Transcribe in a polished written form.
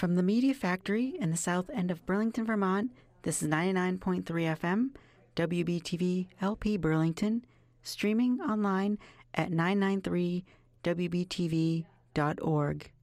From the Media Factory in the south end of Burlington, Vermont, this is 99.3 FM, WBTV LP Burlington, streaming online at 993wbtv.org.